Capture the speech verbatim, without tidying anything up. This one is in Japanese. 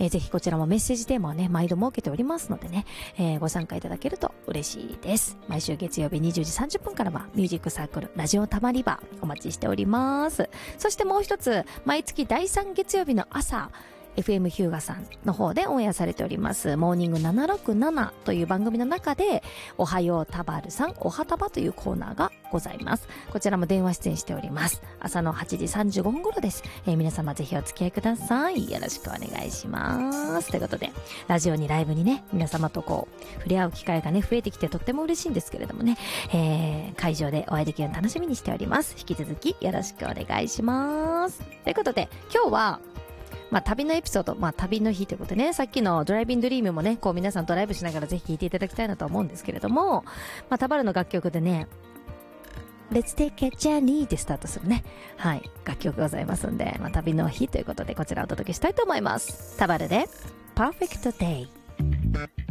えー、ぜひこちらもメッセージテーマはね、毎度設けておりますのでね、えー、ご参加いただけると嬉しいです。毎週月曜日にじゅうじさんじゅっぷんからはミュージックサークルラジオたまり場お待ちしております。そしてもう一つ、毎月だいさん月曜日の朝、エフエム ヒューガさんの方でオンエアされておりますモーニングななろくななという番組の中で、おはようたばるさんおはたばというコーナーがございます。こちらも電話出演しております。朝のはちじさんじゅうごふん頃です。えー、皆様ぜひお付き合いください。よろしくお願いします。ということで、ラジオにライブにね、皆様とこう触れ合う機会がね増えてきてとっても嬉しいんですけれどもね、えー、会場でお会いできるの楽しみにしております。引き続きよろしくお願いします。ということで、今日はまあ、旅のエピソード、まあ、旅の日ということでね、さっきのドライビンドリームもね、こう皆さんドライブしながらぜひ聴いていただきたいなと思うんですけれども、まあ、タバルの楽曲でね、Let's take a journey でスタートするね、はい、楽曲がございますんで、まあ、旅の日ということでこちらをお届けしたいと思います。タバルで Perfect Day。